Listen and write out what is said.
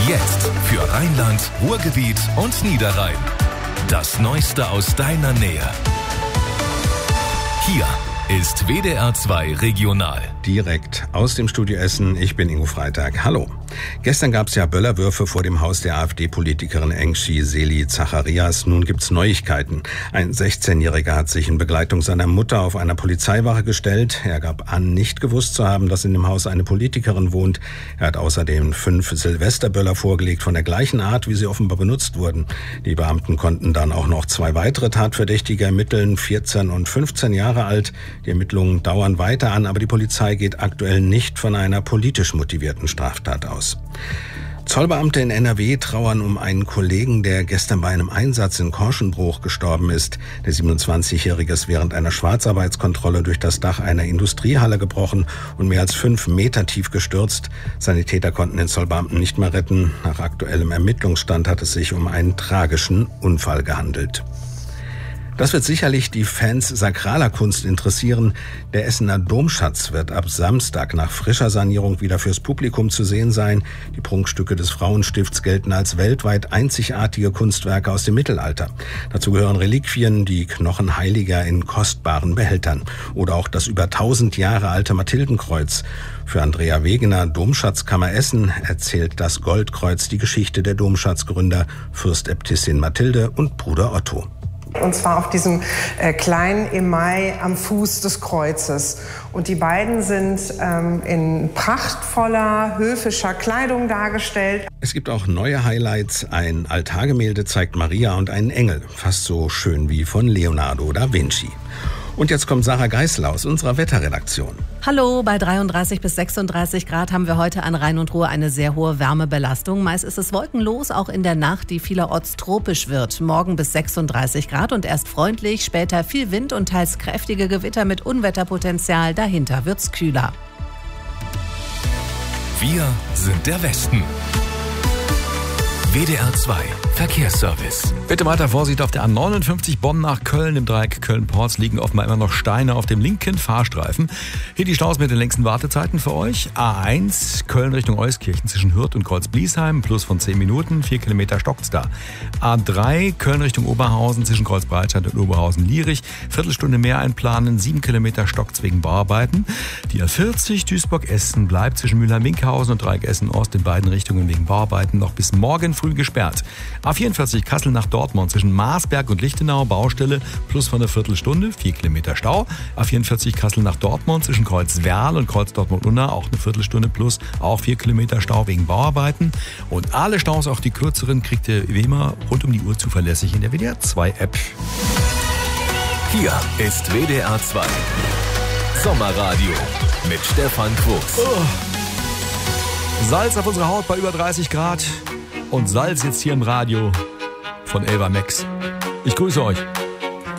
Jetzt für Rheinland, Ruhrgebiet und Niederrhein. Das Neueste aus deiner Nähe. Hier ist WDR 2 Regional. Direkt aus dem Studio Essen, ich bin Ingo Freitag. Hallo. Gestern gab es ja Böllerwürfe vor dem Haus der AfD-Politikerin Engşi Seli Zacharias. Nun gibt's Neuigkeiten. Ein 16-Jähriger hat sich in Begleitung seiner Mutter auf einer Polizeiwache gestellt. Er gab an, nicht gewusst zu haben, dass in dem Haus eine Politikerin wohnt. Er hat außerdem 5 Silvesterböller vorgelegt, von der gleichen Art, wie sie offenbar benutzt wurden. Die Beamten konnten dann auch noch 2 weitere Tatverdächtige ermitteln, 14 und 15 Jahre alt. Die Ermittlungen dauern weiter an, aber die Polizei geht aktuell nicht von einer politisch motivierten Straftat aus. Zollbeamte in NRW trauern um einen Kollegen, der gestern bei einem Einsatz in Korschenbruch gestorben ist. Der 27-Jährige ist während einer Schwarzarbeitskontrolle durch das Dach einer Industriehalle gebrochen und mehr als 5 Meter tief gestürzt. Sanitäter konnten den Zollbeamten nicht mehr retten. Nach aktuellem Ermittlungsstand hat es sich um einen tragischen Unfall gehandelt. Das wird sicherlich die Fans sakraler Kunst interessieren. Der Essener Domschatz wird ab Samstag nach frischer Sanierung wieder fürs Publikum zu sehen sein. Die Prunkstücke des Frauenstifts gelten als weltweit einzigartige Kunstwerke aus dem Mittelalter. Dazu gehören Reliquien, die Knochen Heiliger in kostbaren Behältern. Oder auch das über 1000 Jahre alte Mathildenkreuz. Für Andrea Wegener, Domschatzkammer Essen, erzählt das Goldkreuz die Geschichte der Domschatzgründer Fürstäbtissin Mathilde und Bruder Otto. Und zwar auf diesem kleinen Emai am Fuß des Kreuzes. Und die beiden sind in prachtvoller, höfischer Kleidung dargestellt. Es gibt auch neue Highlights. Ein Altargemälde zeigt Maria und einen Engel. Fast so schön wie von Leonardo da Vinci. Und jetzt kommt Sarah Geißler aus unserer Wetterredaktion. Hallo, bei 33 bis 36 Grad haben wir heute an Rhein und Ruhr eine sehr hohe Wärmebelastung. Meist ist es wolkenlos, auch in der Nacht, die vielerorts tropisch wird. Morgen bis 36 Grad und erst freundlich, später viel Wind und teils kräftige Gewitter mit Unwetterpotenzial. Dahinter wird's kühler. Wir sind der Westen. WDR 2 Verkehrsservice. Bitte weiter Vorsicht auf der A59 Bonn nach Köln. Im Dreieck Köln-Porz liegen offenbar immer noch Steine auf dem linken Fahrstreifen. Hier die Staus mit den längsten Wartezeiten für euch. A1 Köln Richtung Euskirchen zwischen Hürth und Kreuz-Bliesheim, plus von 10 Minuten, 4 Kilometer stockt's da. A3 Köln Richtung Oberhausen zwischen Kreuzbreitscheid und Oberhausen-Lierich, Viertelstunde mehr einplanen, 7 Kilometer stockt's wegen Bauarbeiten. Die A40 Duisburg-Essen bleibt zwischen Mülheim-Winkhausen und Dreieck Essen-Ost in beiden Richtungen wegen Bauarbeiten noch bis morgen früh gesperrt. A44 Kassel nach Dortmund zwischen Marsberg und Lichtenau, Baustelle, plus von einer Viertelstunde, 4 Kilometer Stau. A44 Kassel nach Dortmund zwischen Kreuz-Werl und Kreuz-Dortmund-Unna, auch eine Viertelstunde plus, auch 4 Kilometer Stau wegen Bauarbeiten. Und alle Staus, auch die kürzeren, kriegt ihr wie immer rund um die Uhr zuverlässig in der WDR 2 App. Hier ist WDR 2 Sommerradio mit Stefan Quuchs. Salz auf unserer Haut bei über 30 Grad und Salz jetzt hier im Radio von Elva Max. Ich grüße euch.